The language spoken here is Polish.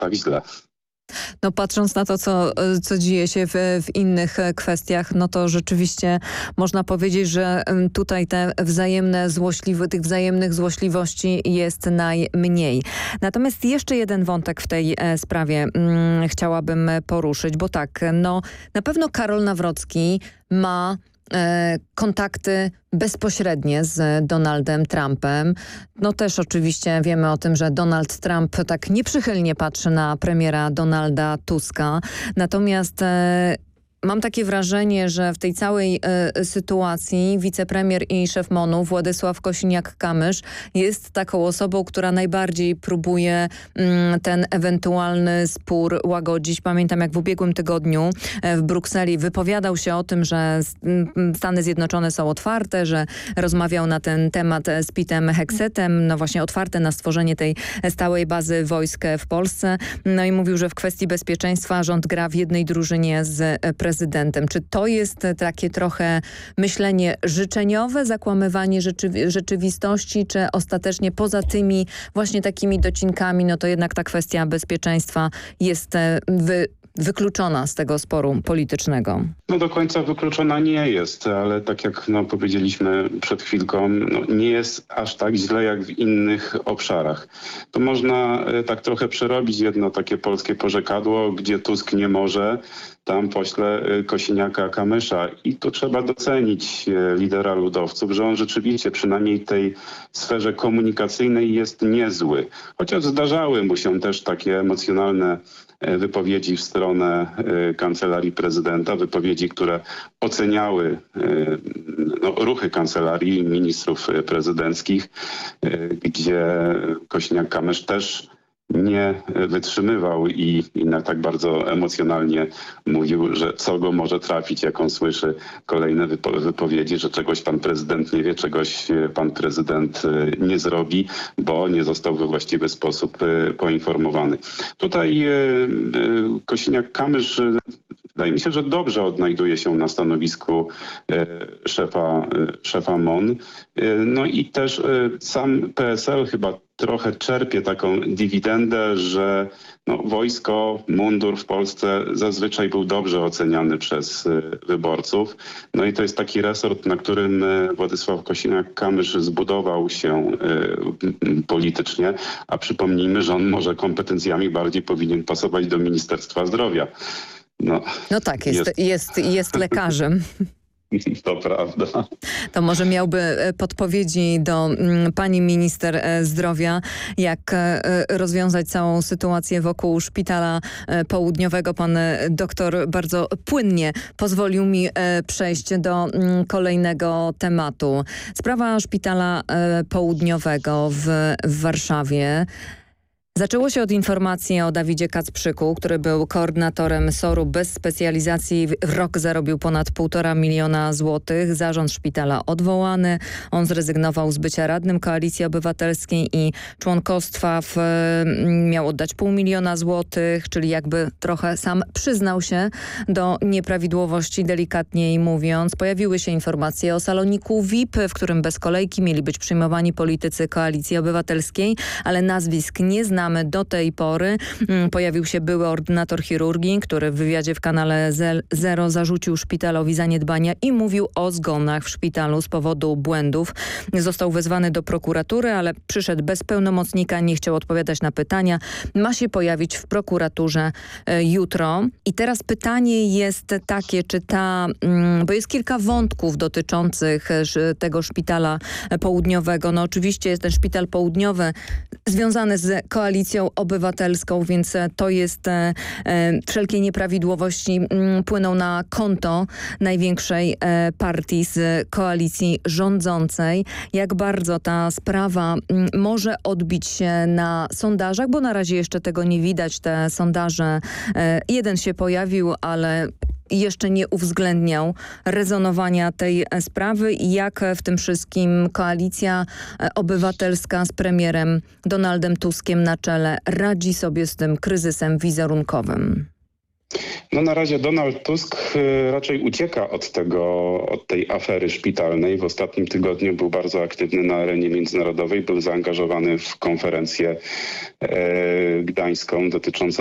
tak źle. No patrząc na to, co dzieje się w innych kwestiach, no to rzeczywiście można powiedzieć, że tutaj tych wzajemnych złośliwości jest najmniej. Natomiast jeszcze jeden wątek w tej sprawie chciałabym poruszyć, bo tak, no na pewno Karol Nawrocki ma kontakty bezpośrednie z Donaldem Trumpem. No też oczywiście wiemy o tym, że Donald Trump tak nieprzychylnie patrzy na premiera Donalda Tuska. Natomiast mam takie wrażenie, że w tej całej sytuacji wicepremier i szef MON-u Władysław Kosiniak-Kamysz jest taką osobą, która najbardziej próbuje ten ewentualny spór łagodzić. Pamiętam, jak w ubiegłym tygodniu w Brukseli wypowiadał się o tym, że Stany Zjednoczone są otwarte, że rozmawiał na ten temat z Petem Heksetem, no właśnie otwarte na stworzenie tej stałej bazy wojsk w Polsce. No i mówił, że w kwestii bezpieczeństwa rząd gra w jednej drużynie z prezydentem. Czy to jest takie trochę myślenie życzeniowe, zakłamywanie rzeczywistości, czy ostatecznie poza tymi właśnie takimi docinkami, no to jednak ta kwestia bezpieczeństwa jest wykluczona z tego sporu politycznego? No do końca wykluczona nie jest, ale tak jak powiedzieliśmy przed chwilką, nie jest aż tak źle jak w innych obszarach. To można tak trochę przerobić jedno takie polskie porzekadło, gdzie Tusk nie może, tam pośle Kosiniaka-Kamysza. I tu trzeba docenić lidera ludowców, że on rzeczywiście przynajmniej w tej sferze komunikacyjnej jest niezły. Chociaż zdarzały mu się też takie emocjonalne wypowiedzi w stronę kancelarii prezydenta, wypowiedzi, które oceniały ruchy kancelarii ministrów prezydenckich, gdzie Kosiniak-Kamysz też nie wytrzymywał i tak bardzo emocjonalnie mówił, że co go może trafić, jak on słyszy kolejne wypowiedzi, że czegoś pan prezydent nie wie, czegoś pan prezydent nie zrobi, bo nie został we właściwy sposób poinformowany. Tutaj Kosiniak-Kamysz wydaje mi się, że dobrze odnajduje się na stanowisku szefa MON. No i też sam PSL chyba trochę czerpie taką dywidendę, że wojsko, mundur w Polsce zazwyczaj był dobrze oceniany przez wyborców. No i to jest taki resort, na którym Władysław Kosiniak-Kamysz zbudował się politycznie, a przypomnijmy, że on może kompetencjami bardziej powinien pasować do Ministerstwa Zdrowia. No tak, jest lekarzem. To prawda. To może miałby podpowiedzi do pani minister zdrowia, jak rozwiązać całą sytuację wokół szpitala południowego. Pan doktor bardzo płynnie pozwolił mi przejść do kolejnego tematu. Sprawa szpitala południowego w Warszawie. Zaczęło się od informacji o Dawidzie Kacprzyku, który był koordynatorem SOR-u bez specjalizacji. W rok zarobił ponad 1,5 miliona złotych. Zarząd szpitala odwołany. On zrezygnował z bycia radnym Koalicji Obywatelskiej i członkostwa miał oddać 500 000 złotych, czyli jakby trochę sam przyznał się do nieprawidłowości, delikatniej mówiąc. Pojawiły się informacje o saloniku VIP, w którym bez kolejki mieli być przyjmowani politycy Koalicji Obywatelskiej, ale nazwisk nie znamy do tej pory. Pojawił się były ordynator chirurgii, który w wywiadzie w kanale Zero zarzucił szpitalowi zaniedbania i mówił o zgonach w szpitalu z powodu błędów. Został wezwany do prokuratury, ale przyszedł bez pełnomocnika, nie chciał odpowiadać na pytania. Ma się pojawić w prokuraturze jutro. I teraz pytanie jest takie, czy bo jest kilka wątków dotyczących tego szpitala południowego. No oczywiście jest ten szpital południowy związany z Koalicją Obywatelską, więc to jest wszelkie nieprawidłowości płyną na konto największej partii z koalicji rządzącej. Jak bardzo ta sprawa może odbić się na sondażach, bo na razie jeszcze tego nie widać. Te sondaże, jeden się pojawił, ale jeszcze nie uwzględniał rezonowania tej sprawy i jak w tym wszystkim Koalicja Obywatelska z premierem Donaldem Tuskiem na czele radzi sobie z tym kryzysem wizerunkowym. No na razie Donald Tusk raczej ucieka od tej afery szpitalnej. W ostatnim tygodniu był bardzo aktywny na arenie międzynarodowej, był zaangażowany w konferencję gdańską dotyczącą